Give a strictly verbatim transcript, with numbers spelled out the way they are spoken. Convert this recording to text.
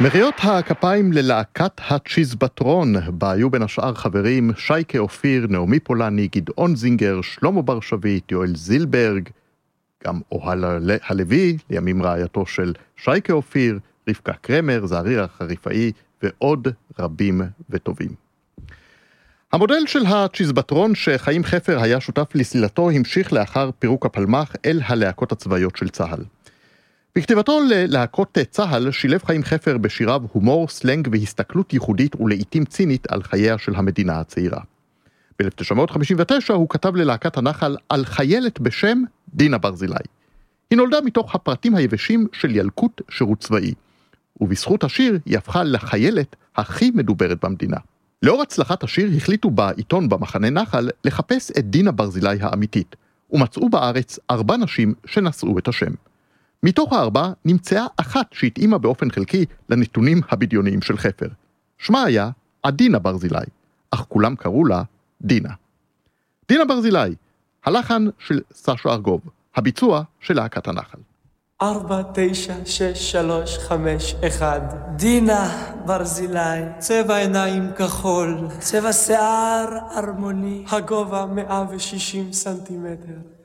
מחיאות הכפיים ללהקת הצ'יזבטרון, בה היו בין השאר חברים שייקה אופיר, נעמי פולני, גדעון זינגר, שלמה בר שביט, יואל זילברג, גם אוהל הלוי, לימים רעייתו של שייקה אופיר, רבקה קרמר, זעריר החריפאי ועוד רבים וטובים. המודל של הצ'יזבטרון שחיים חפר היה שותף לסלילתו המשיך לאחר פירוק הפלמ"ח אל הלהקות הצבאיות של צה"ל. בכתיבתו ללהקות צה"ל שילב חיים חפר בשיריו הומור, סלנג והסתכלות ייחודית ולעיתים צינית על חייה של המדינה הצעירה. ב-אלף תשע מאות חמישים ותשע הוא כתב ללהקת הנחל על חיילת בשם דינה ברזילי. היא נולדה מתוך הפרטים היבשים של ילקוט שירות צבאי, ובזכות השיר היא הפכה לחיילת הכי מדוברת במדינה. לאור הצלחת השיר החליטו בעיתון במחנה נחל לחפש את דינה ברזילי האמיתית, ומצאו בארץ ארבע נשים שנשאו את השם. מתוך הארבע נמצאה אחת שהתאימה באופן חלקי לנתונים הבדיוניים של חפר. שמה היה עדינה ברזילי, אך כולם קראו לה דינה. דינה ברזילי, הלחן של סשה ארגוב, הביצוע של להקת הנחל. ארבע, תשע, שש, שלוש, חמש, אחד. דינה ברזילי, צבע עיניים כחול, צבע שיער ארמוני, הגובה מאה ושישים סנטימטר.